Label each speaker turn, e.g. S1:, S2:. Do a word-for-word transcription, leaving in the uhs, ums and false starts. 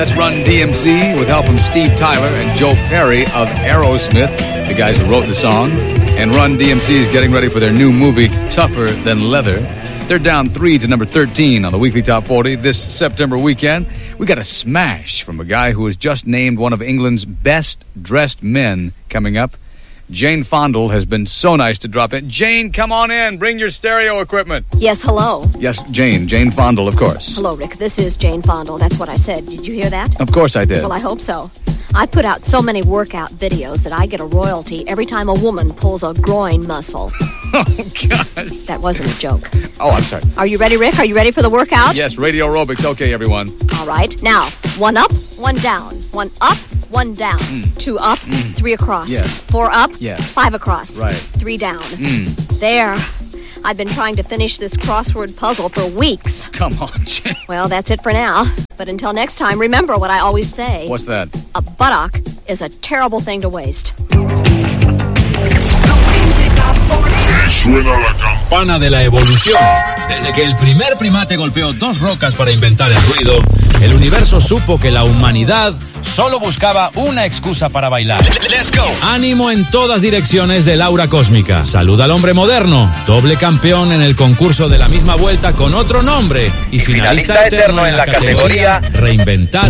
S1: That's Run D M C with help from Steve Tyler and Joe Perry of Aerosmith, the guys who wrote the song. And Run D M C is getting ready for their new movie, Tougher Than Leather. They're down three to number thirteen on the Weekly Top forty this September weekend. We got a smash from a guy who was just named one of England's best-dressed men coming up. Jane Fonda has been so nice to drop in. Jane, come on in. Bring your stereo equipment.
S2: Yes, hello.
S1: Yes, Jane. Jane Fonda, of course.
S2: Hello, Rick. This is Jane Fonda. That's what I said. Did you hear that?
S1: Of course I did.
S2: Well, I hope so. I put out so many workout videos that I get a royalty every time a woman pulls a groin muscle.
S1: Oh, gosh.
S2: That wasn't a joke.
S1: Oh, I'm sorry.
S2: Are you ready, Rick? Are you ready for the workout?
S1: Yes, radio aerobics. Okay, everyone.
S2: All right. Now, one up, one down. One up, one down. Mm. Two up, mm. three across.
S1: Yes.
S2: Four up,
S1: yes.
S2: Five across.
S1: Right.
S2: Three down.
S1: Mm.
S2: There. I've been trying to finish this crossword puzzle for weeks.
S1: Come on, Jane.
S2: Well, that's it for now. But until next time, remember what I always say.
S1: What's that?
S2: A buttock is a terrible thing to waste.
S3: Suena la campana de la evolución. Desde que el primer primate golpeó dos rocas para inventar el ruido, el universo supo que la humanidad solo buscaba una excusa para bailar. Let's go. Ánimo en todas direcciones de Laura Cósmica. Saluda al hombre moderno, doble campeón en el concurso de la misma vuelta con otro nombre y, y finalista, finalista eterno en la categoría Reinventar